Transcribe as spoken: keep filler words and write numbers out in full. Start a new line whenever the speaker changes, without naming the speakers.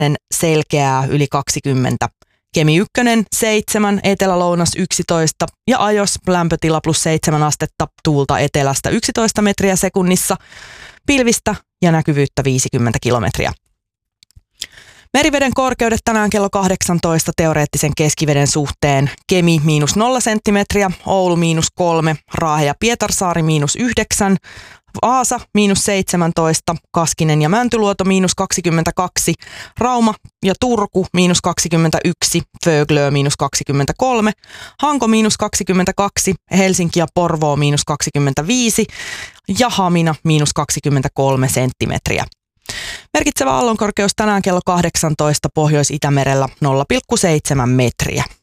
selkeää yli kaksikymmentä. Kemi ykkönen seitsemän, etelä-lounas yksitoista ja Ajos lämpötila plus seitsemän astetta, tuulta etelästä yksitoista metriä sekunnissa, pilvistä ja näkyvyyttä viisikymmentä kilometriä. Meriveden korkeudet tänään kello kahdeksantoista teoreettisen keskiveden suhteen. Kemi miinus nolla senttimetriä, Oulu miinus kolme, Raahe ja Pietarsaari miinus yhdeksän, Vaasa miinus seitsemäntoista, Kaskinen ja Mäntyluoto miinus kaksikymmentäkaksi, Rauma ja Turku miinus kaksikymmentäyksi, Föglö miinus kaksikymmentäkolme, Hanko miinus kaksikymmentäkaksi, Helsinki ja Porvoo miinus kaksikymmentäviisi ja Hamina miinus kaksikymmentäkolme senttimetriä. Merkitsevä aallonkorkeus tänään kello kahdeksantoista Pohjois-Itämerellä nolla pilkku seitsemän metriä.